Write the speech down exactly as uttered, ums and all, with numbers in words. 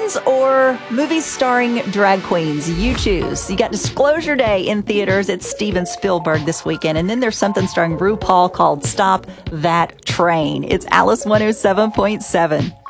Friends or movies starring drag queens? You choose. You got Disclosure Day in theaters. It's Steven Spielberg this weekend. And then there's something starring RuPaul called Stop That Train. It's Alice one oh seven point seven.